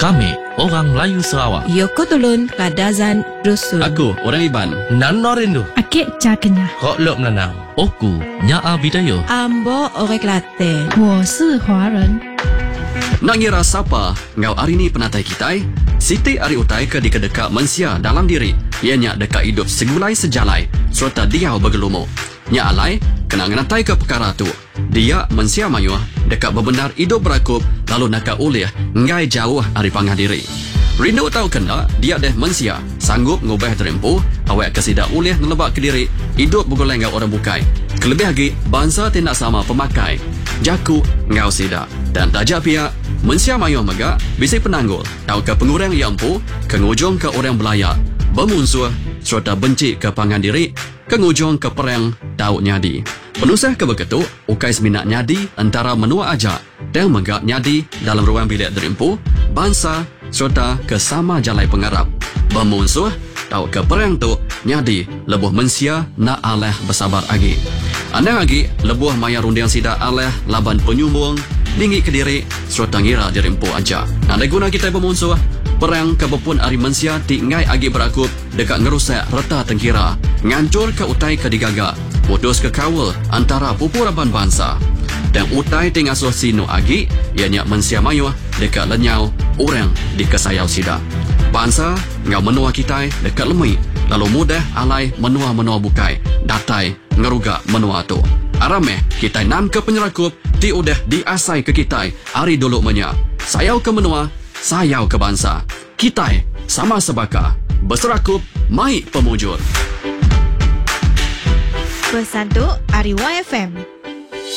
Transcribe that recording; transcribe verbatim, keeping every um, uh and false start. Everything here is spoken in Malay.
Kami, orang Melayu Sarawak. Yoko Tulun Kadazan Dusun. Aku, orang Iban. Nano Rindu. Akik Cakenya. Kok Lok Nanau. Oku, Nyaa Bidayo. Ambo Orek Latte. 我是华人。 Nak ngira siapa ngau hari ni penatai kita? Siti ari utai ke di kedeka mensia dalam diri. Ianya dekat hidup segulai sejalai serta dia bergelumo. Nya alai kena ngenatai ke perkara tu. Dia mensia mayuah dekat bebenar hidup berakup lalu nak ulih ngai jauh ari pangah diri. Rindu tahu kena dia deh mensia sanggup ngubah terempu awak kesida ulih nelebak ke diri hidup bergoleng ngau orang bukai. Kelebih lagi bangsa tidak sama pemakai. Jaku ngau sida dan tajak pihak mensia mayuh megak bisi penanggul tahu ke pengurang yang empu kengujung ke orang belayak bermusuh serta benci ke pangan diri kengujung ke perang tahu nyadi penusah ke begitu ukai seminat nyadi antara menua ajak dan megak nyadi dalam ruang bilik derimpu bangsa serta ke sama jalai pengarap bermusuh tahu ke perang tu nyadi lebuh mensia nak aleh bersabar lagi anda lagi lebuh maya rundiang sida aleh laban penyumbung tinggi ke diri serta ngira dirimpu aja. Anda guna kita bermusuh perang kebepun ari mensia tingai agi berakup dekat ngerusak reta tengkira ngancur ke utai ke digaga putus ke kawal antara pupuraban bangsa dan utai tingasuh sino agi ianya mensia mayuh dekat lenyau orang di kesayau sida bangsa ngau menua kita dekat lemui lalu mudah alai menua-menua bukai datai ngeruga menua tu arameh kita nan ke penyerakup ti udah diasai ke kita hari dulu menya sayau ke menua sayau ke bangsa kita sama sebaka berserakup mai pemujur Pesan tu Ariwa F M.